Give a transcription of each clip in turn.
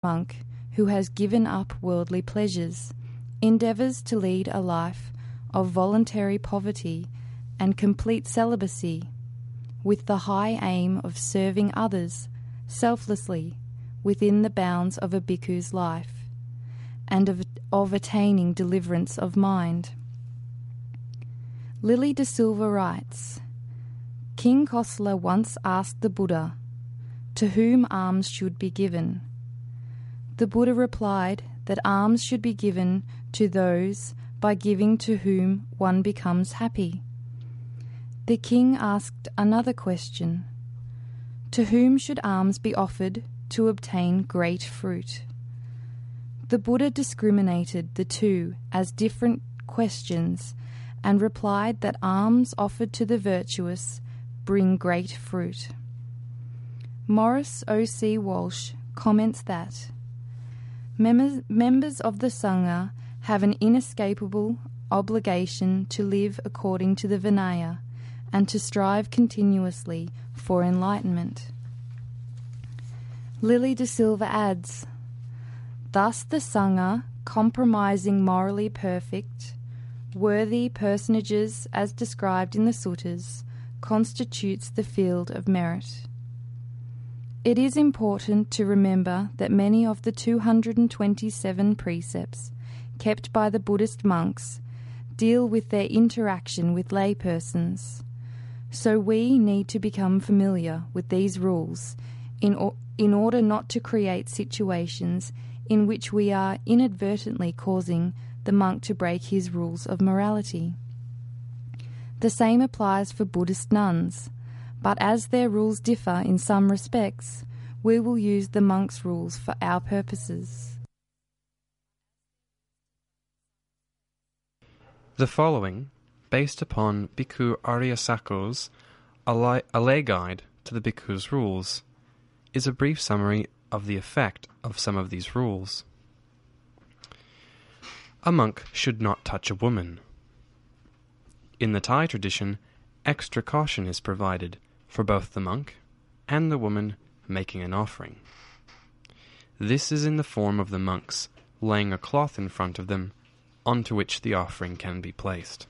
monk who has given up worldly pleasures, endeavours to lead a life of voluntary poverty and complete celibacy, with the high aim of serving others selflessly within the bounds of a bhikkhu's life, and of attaining deliverance of mind. Lily de Silva writes, King Kosala once asked the Buddha, to whom alms should be given. The Buddha replied that alms should be given to those by giving to whom one becomes happy. The king asked another question, to whom should alms be offered to obtain great fruit? The Buddha discriminated the two as different questions and replied that alms offered to the virtuous bring great fruit. Morris O.C. Walsh comments that members of the Sangha have an inescapable obligation to live according to the Vinaya and to strive continuously for enlightenment. Lily de Silva adds, thus the Sangha, compromising morally perfect, worthy personages as described in the suttas, constitutes the field of merit. It is important to remember that many of the 227 precepts kept by the Buddhist monks deal with their interaction with laypersons, so we need to become familiar with these rules in order not to create situations in which we are inadvertently causing the monk to break his rules of morality. The same applies for Buddhist nuns, but as their rules differ in some respects, we will use the monks' rules for our purposes. The following, based upon Bhikkhu Aryasako's A Lay Guide to the Bhikkhu's Rules, is a brief summary of the effect of some of these rules. A monk should not touch a woman. In the Thai tradition, extra caution is provided for both the monk and the woman making an offering. This is in the form of the monks laying a cloth in front of them onto which the offering can be placed.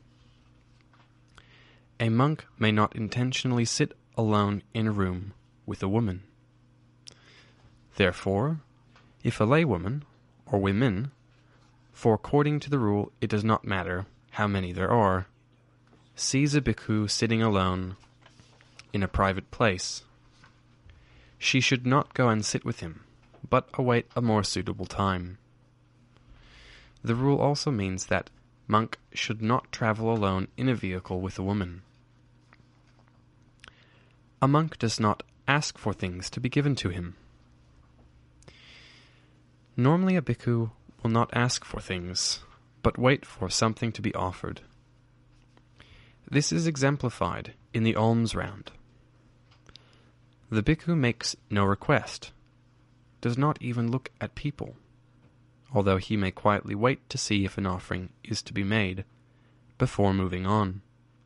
A monk may not intentionally sit alone in a room with a woman. Therefore, if a laywoman, or women, for according to the rule it does not matter how many there are, sees a bhikkhu sitting alone in a private place, she should not go and sit with him, but await a more suitable time. The rule also means that monk should not travel alone in a vehicle with a woman. A monk does not ask for things to be given to him. Normally a bhikkhu will not ask for things, but wait for something to be offered. This is exemplified in the alms round. The bhikkhu makes no request, does not even look at people, although he may quietly wait to see if an offering is to be made, before moving on.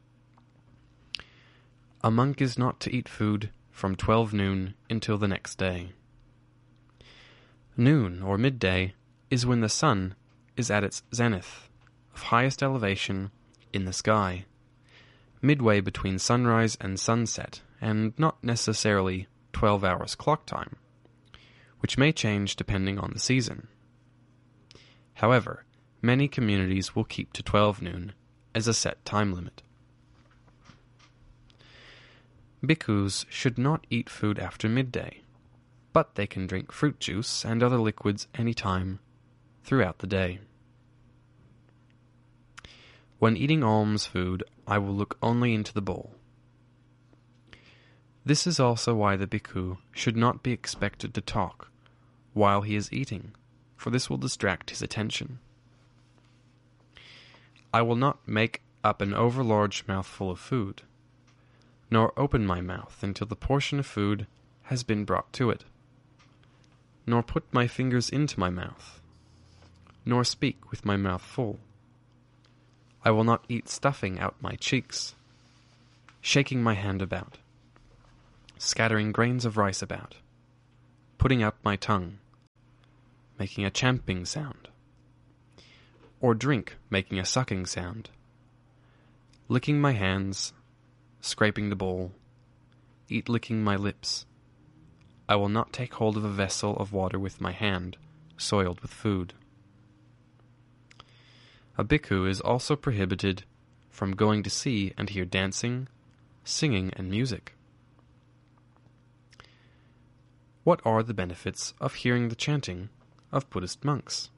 A monk is not to eat food from 12 noon until the next day. Noon, or midday, is when the sun is at its zenith, of highest elevation in the sky, midway between sunrise and sunset, and not necessarily 12 hours clock time, which may change depending on the season. However, many communities will keep to 12 noon as a set time limit. Bhikkhus should not eat food after midday, but they can drink fruit juice and other liquids any time throughout the day. When eating alms food, I will look only into the bowl. This is also why the bhikkhu should not be expected to talk while he is eating, for this will distract his attention. I will not make up an overlarge mouthful of food, nor open my mouth until the portion of food has been brought to it, nor put my fingers into my mouth, nor speak with my mouth full. I will not eat stuffing out my cheeks, shaking my hand about, scattering grains of rice about, putting out my tongue making a champing sound, or drink making a sucking sound, licking my hands, scraping the bowl, eat licking my lips. I will not take hold of a vessel of water with my hand, soiled with food. A bhikkhu is also prohibited from going to see and hear dancing, singing, and music. What are the benefits of hearing the chanting of Buddhist monks?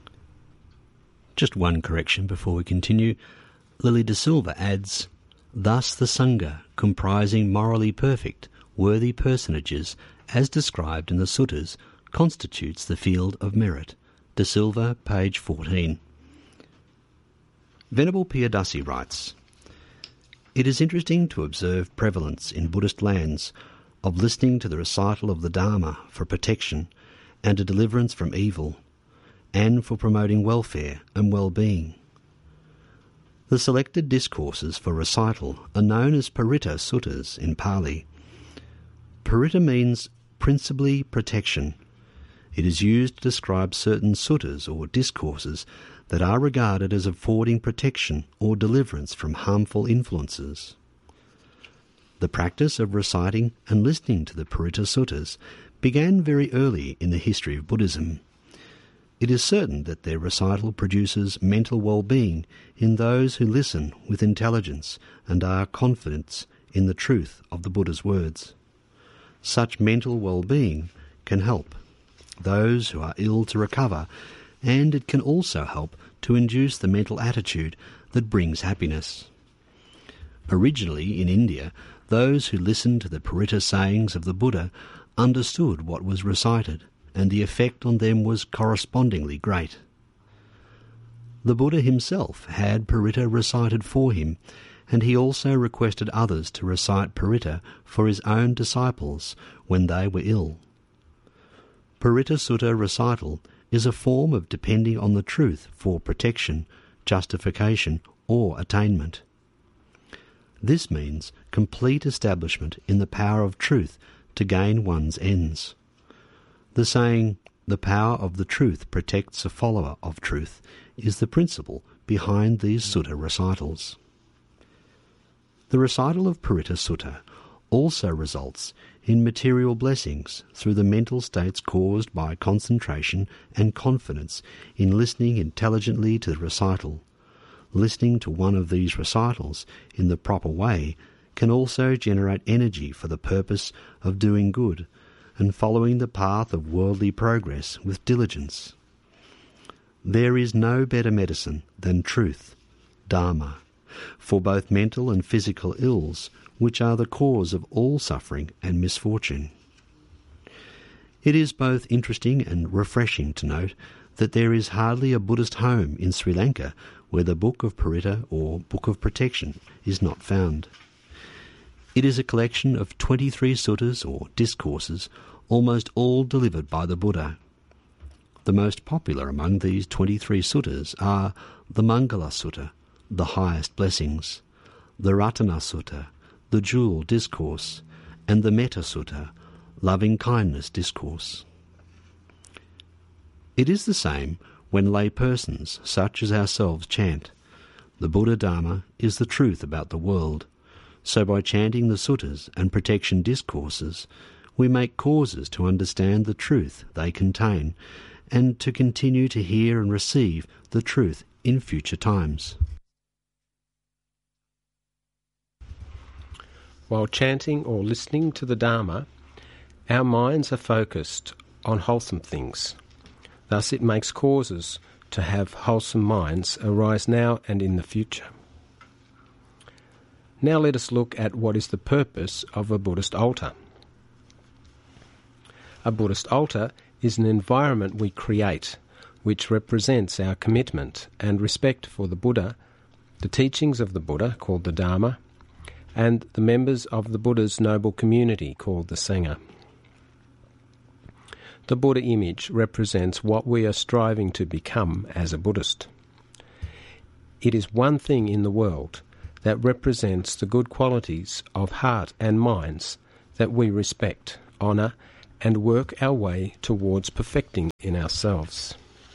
Just one correction before we continue. Lily De Silva adds, "Thus the Sangha, comprising morally perfect, worthy personages, as described in the suttas, constitutes the field of merit." De Silva, page 14. Venerable Piyadasi writes, "It is interesting to observe prevalence in Buddhist lands of listening to the recital of the Dharma for protection and a deliverance from evil, and for promoting welfare and well-being. The selected discourses for recital are known as Paritta Suttas in Pali. Paritta means principally protection. It is used to describe certain suttas or discourses that are regarded as affording protection or deliverance from harmful influences. The practice of reciting and listening to the Paritta Suttas began very early in the history of Buddhism. It is certain that their recital produces mental well-being in those who listen with intelligence and are confident in the truth of the Buddha's words. Such mental well-being can help those who are ill to recover, and it can also help to induce the mental attitude that brings happiness. Originally in India, those who listened to the Paritta sayings of the Buddha understood what was recited, and the effect on them was correspondingly great. The Buddha himself had Paritta recited for him, and he also requested others to recite Paritta for his own disciples when they were ill. Paritta Sutta recital is a form of depending on the truth for protection, justification, or attainment. This means complete establishment in the power of truth to gain one's ends. The saying, "The power of the truth protects a follower of truth," is the principle behind these sutta recitals. The recital of Paritta Sutta also results in material blessings through the mental states caused by concentration and confidence in listening intelligently to the recital. Listening to one of these recitals in the proper way can also generate energy for the purpose of doing good and following the path of worldly progress with diligence. There is no better medicine than truth, Dharma, for both mental and physical ills, which are the cause of all suffering and misfortune. It is both interesting and refreshing to note that there is hardly a Buddhist home in Sri Lanka where the Book of Paritta or Book of Protection is not found. It is a collection of 23 suttas or discourses, almost all delivered by the Buddha. The most popular among these 23 suttas are the Mangala Sutta, the highest blessings, the Ratana Sutta, the Jewel Discourse, and the Metta Sutta, loving kindness discourse. It is the same when lay persons, such as ourselves, chant. The Buddha Dharma is the truth about the world, so by chanting the suttas and protection discourses, we make causes to understand the truth they contain, and to continue to hear and receive the truth in future times. While chanting or listening to the Dharma, our minds are focused on wholesome things. Thus it makes causes to have wholesome minds arise now and in the future. Now let us look at what is the purpose of a Buddhist altar. A Buddhist altar is an environment we create which represents our commitment and respect for the Buddha, the teachings of the Buddha, called the Dharma, and the members of the Buddha's noble community, called the Sangha. The Buddha image represents what we are striving to become as a Buddhist. It is one thing in the world that represents the good qualities of heart and minds that we respect, honour, and work our way towards perfecting in ourselves.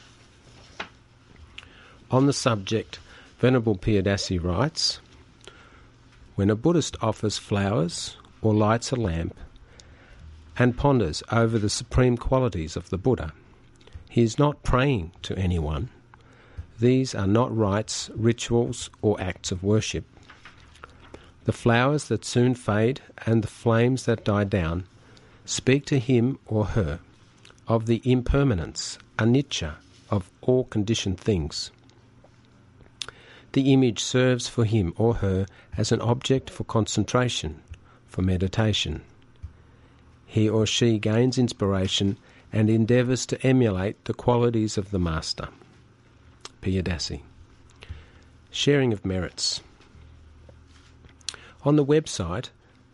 On the subject, Venerable Piyadasi writes, when a Buddhist offers flowers or lights a lamp and ponders over the supreme qualities of the Buddha, he is not praying to anyone. These are not rites, rituals, or acts of worship. The flowers that soon fade and the flames that die down speak to him or her of the impermanence, anicca, of all conditioned things. The image serves for him or her as an object for concentration, for meditation. He or she gains inspiration and endeavours to emulate the qualities of the Master. Piyadasi. Sharing of merits. On the website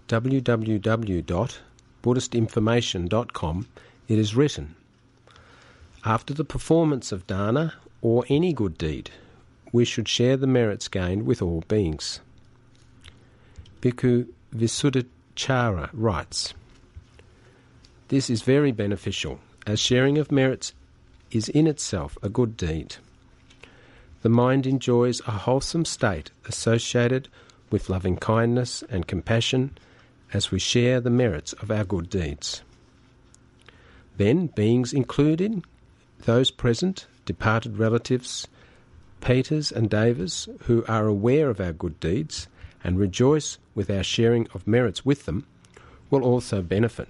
www.buddhistinformation.com it is written, after the performance of dana or any good deed, we should share the merits gained with all beings. Bhikkhu Visuddhacharya writes, this is very beneficial, as sharing of merits is in itself a good deed. The mind enjoys a wholesome state associated with loving kindness and compassion as we share the merits of our good deeds. Then beings including those present, departed relatives, Peters and Devas, who are aware of our good deeds and rejoice with our sharing of merits with them, will also benefit.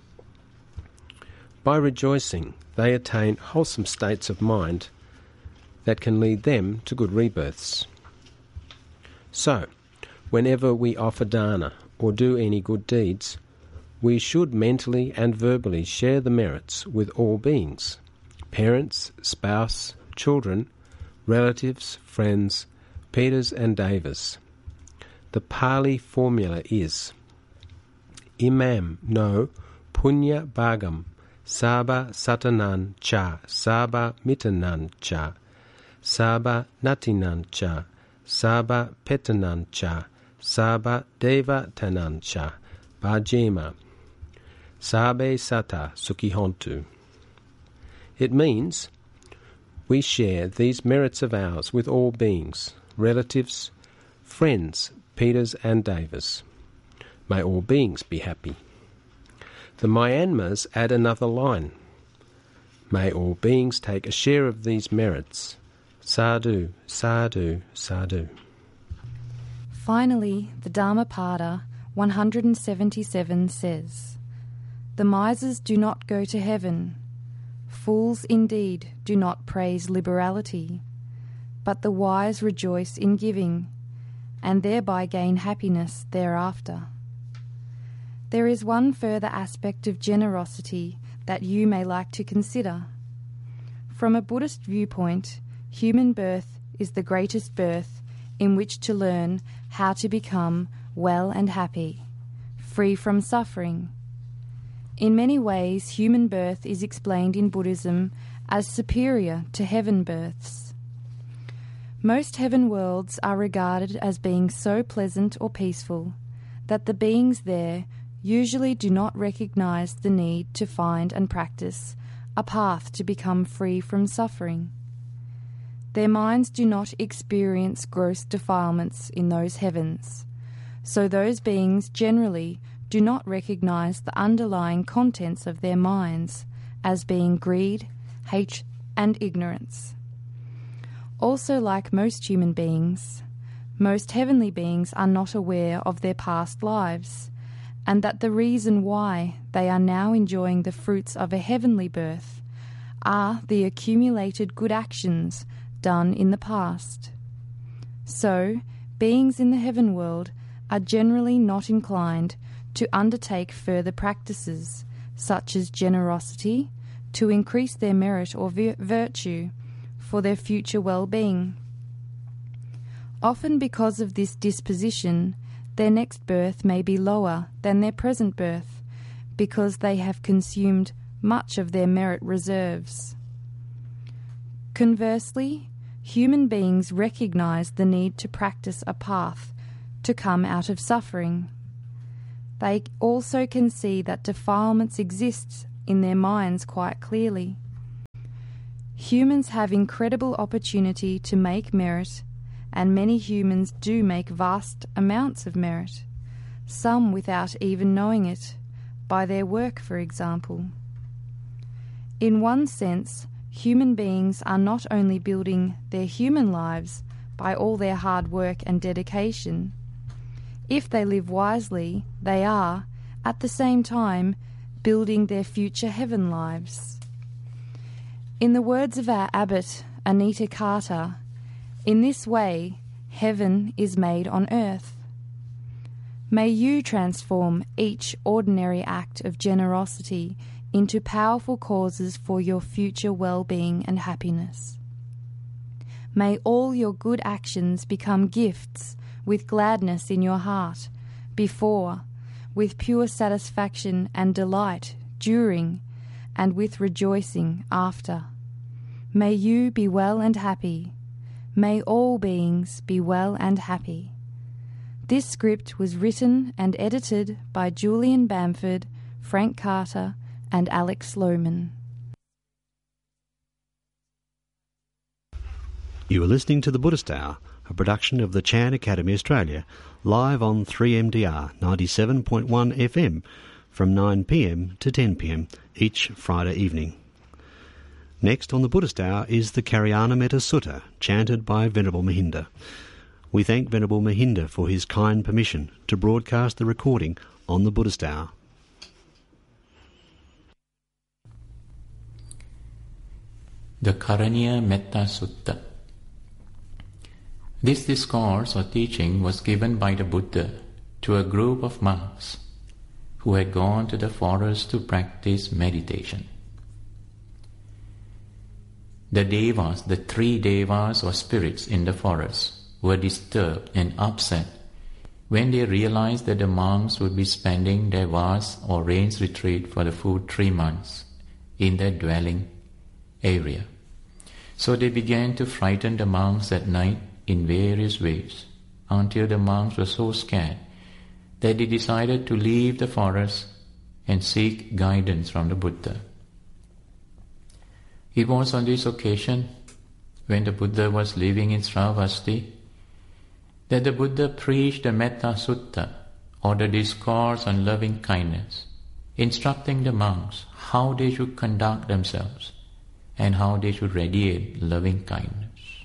By rejoicing, they attain wholesome states of mind that can lead them to good rebirths. So, whenever we offer dana or do any good deeds, we should mentally and verbally share the merits with all beings, parents, spouse, children, relatives, friends, Peters and Devas. The Pali formula is Imam no punya bhagam Saba satanan cha, saba mitanan cha, saba natinan cha, saba petanan cha, saba deva tanan cha, bhajema, sabe sata sukhihontu. It means we share these merits of ours with all beings, relatives, friends, Peters and Devas. May all beings be happy. The Myanmars add another line. May all beings take a share of these merits. Sadhu, sadhu, sadhu. Finally, the Dhammapada 177 says, the misers do not go to heaven. Fools indeed do not praise liberality, but the wise rejoice in giving, and thereby gain happiness thereafter. There is one further aspect of generosity that you may like to consider. From a Buddhist viewpoint, human birth is the greatest birth in which to learn how to become well and happy, free from suffering. In many ways, human birth is explained in Buddhism as superior to heaven births. Most heaven worlds are regarded as being so pleasant or peaceful that the beings there usually do not recognize the need to find and practice a path to become free from suffering. Their minds do not experience gross defilements in those heavens, so those beings generally do not recognize the underlying contents of their minds as being greed, hate, and ignorance. Also, like most human beings, most heavenly beings are not aware of their past lives, and that the reason why they are now enjoying the fruits of a heavenly birth are the accumulated good actions done in the past. So, beings in the heaven world are generally not inclined to undertake further practices, such as generosity, to increase their merit or virtue for their future well-being. Often because of this disposition, their next birth may be lower than their present birth, because they have consumed much of their merit reserves. Conversely, human beings recognize the need to practice a path to come out of suffering. They also can see that defilements exist in their minds quite clearly. Humans have incredible opportunity to make merit, and many humans do make vast amounts of merit, some without even knowing it, by their work, for example. In one sense, human beings are not only building their human lives by all their hard work and dedication. If they live wisely, they are, at the same time, building their future heaven lives. In the words of our abbot, Anita Carter, in this way, heaven is made on earth. May you transform each ordinary act of generosity into powerful causes for your future well-being and happiness. May all your good actions become gifts with gladness in your heart, before, with pure satisfaction and delight during, and with rejoicing after. May you be well and happy. May all beings be well and happy. This script was written and edited by Julian Bamford, Frank Carter, and Alex Lohman. You are listening to The Buddhist Hour, a production of the Chan Academy Australia, live on 3MDR 97.1 FM from 9 p.m. to 10 p.m. each Friday evening. Next on The Buddhist Hour is the Karyanametta Sutta, chanted by Venerable Mahinda. We thank Venerable Mahinda for his kind permission to broadcast the recording on The Buddhist Hour. The Karyanametta Sutta. This discourse or teaching was given by the Buddha to a group of monks who had gone to the forest to practice meditation. The devas, the three devas or spirits in the forest, were disturbed and upset when they realized that the monks would be spending their vast or rains retreat for the full 3 months in their dwelling area. So they began to frighten the monks at night in various ways, until the monks were so scared that they decided to leave the forest and seek guidance from the Buddha. It was on this occasion, when the Buddha was living in Sravasti, that the Buddha preached the Metta Sutta, or the discourse on loving kindness, instructing the monks how they should conduct themselves and how they should radiate loving kindness.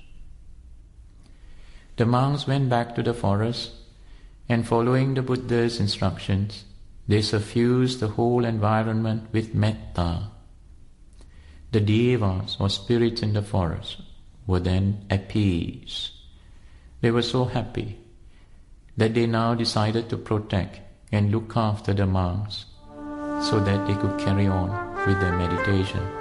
The monks went back to the forest, and following the Buddha's instructions, they suffused the whole environment with metta. The devas or spirits in the forest were then appeased. They were so happy that they now decided to protect and look after the monks so that they could carry on with their meditation.